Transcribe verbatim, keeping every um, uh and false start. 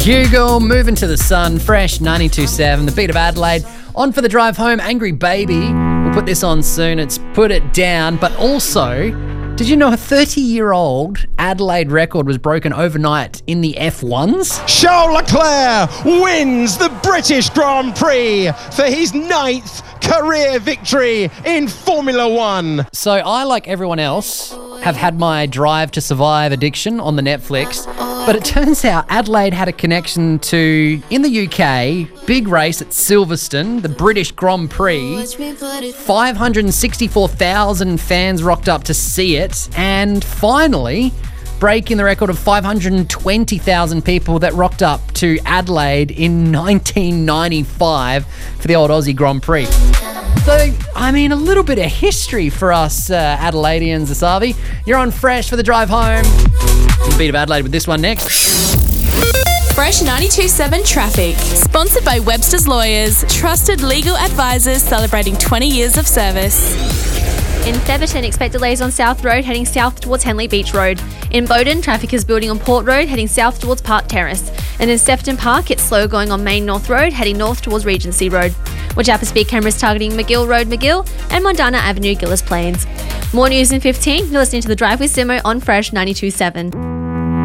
Dougal, moving to the sun, fresh ninety-two point seven, the beat of Adelaide. On for the drive home, Angry Baby. We'll put this on soon. It's Put It Down. But also, did you know a thirty-year-old Adelaide record was broken overnight in the F ones? Charles Leclerc wins the British Grand Prix for his ninth career victory in Formula One. So I, like everyone else, have had my Drive to Survive addiction on the Netflix. But it turns out Adelaide had a connection to, in the U K, big race at Silverstone, the British Grand Prix. five hundred sixty-four thousand fans rocked up to see it. And finally, breaking the record of five hundred twenty thousand people that rocked up to Adelaide in nineteen ninety-five for the old Aussie Grand Prix. So, I mean, a little bit of history for us uh, Adelaideans, Asavi. You're on Fresh for the drive home. The beat of Adelaide with this one next. Fresh ninety-two point seven Traffic. Sponsored by Webster's Lawyers, trusted legal advisors celebrating twenty years of service. In Featherton, expect delays on South Road heading south towards Henley Beach Road. In Bowden, traffic is building on Port Road heading south towards Park Terrace. And in Sefton Park, it's slow going on Main North Road heading north towards Regency Road. Watch out for speed cameras targeting McGill Road, McGill and Mondana Avenue, Gillis Plains. More news in fifteen. You're listening to The Drive with Simo on Fresh ninety-two point seven.